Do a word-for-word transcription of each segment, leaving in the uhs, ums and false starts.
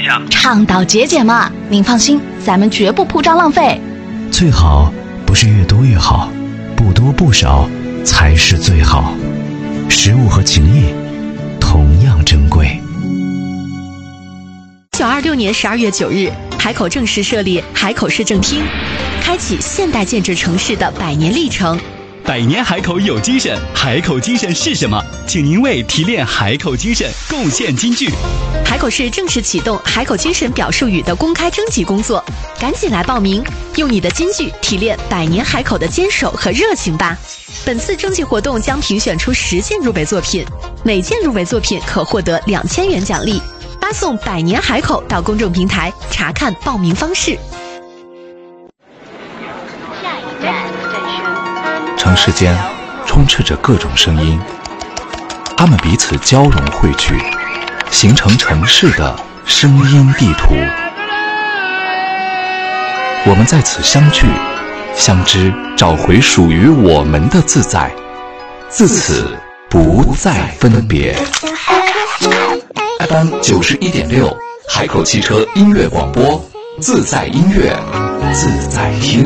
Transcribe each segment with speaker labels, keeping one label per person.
Speaker 1: 价。
Speaker 2: 倡导节俭嘛，您放心，咱们绝不铺张浪费。
Speaker 3: 最好不是越多越好，不多不少才是最好。食物和情谊同样珍贵。
Speaker 4: 一九二六年十二月九日，海口正式设立海口市政厅，开启现代建制城市的百年历程。
Speaker 5: 百年海口有精神，海口精神是什么？请您为提炼海口精神贡献金句。
Speaker 4: 海口市正式启动海口精神表述语的公开征集工作，赶紧来报名，用你的金句提炼百年海口的坚守和热情吧。本次征集活动将评选出十件入围作品，每件入围作品可获得两千元奖励。发送百年海口到公众平台查看报名方式。
Speaker 6: 城市间充斥着各种声音，它们彼此交融汇聚，形成城市的声音地图。我们在此相聚相知，找回属于我们的自在，自此不再分别。F M 九十一点六，海口汽车音乐广播，自在音乐，自在听。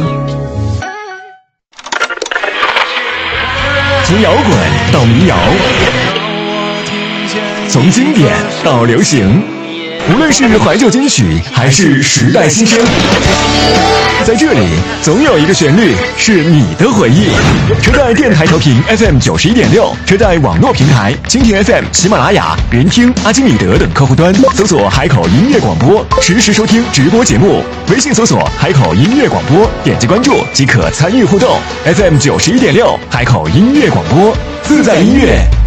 Speaker 7: 从摇滚到民谣，从经典到流行，无论是怀旧金曲还是时代新声，在这里总有一个旋律是你的回忆。车载电台调频 F M 九十一点六，车载网络平台蜻蜓 F M、喜马拉雅、人听、阿基米德等客户端搜索海口音乐广播，实时收听直播节目。微信搜索海口音乐广播，点击关注即可参与互动。F M 九十一点六，海口音乐广播，自在音乐。